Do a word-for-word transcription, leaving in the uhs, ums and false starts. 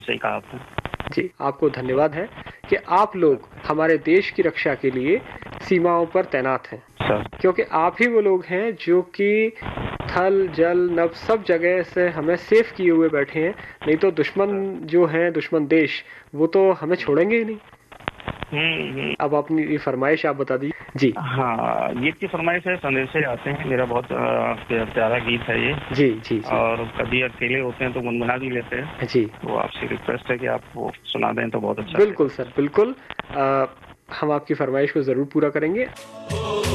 सही कहा आपने। जी, आपको धन्यवाद है कि आप लोग हमारे देश की रक्षा के लिए सीमाओं पर तैनात हैं। सर। क्योंकि आप ही वो लोग हैं जो कि थल, जल, नभ सब जगह से हमें सेफ किए हुए बैठे हैं। नहीं तो दुश्मन जो हैं, दुश्मन देश, वो तो हमें छोड़ेंगे ही नहीं। हम्म हम्म। अब अपनी ये फरमाइश आप बता दीजिए। जी। हाँ, गीत की फरमाइश है, संदेशे आते हैं, मेरा बहुत अ, प्यारा गीत है ये। जी, जी, जी। और कभी अकेले होते हैं तो गुनगुना भी लेते हैं। जी। तो आपसे रिक्वेस्ट है कि आप वो सुना दें तो बहुत अच्छा बिल्कुल रहेगा। सर, बिल्कुल। अ, हम आपकी फरमाइश को ज़रूर पूरा करेंगे।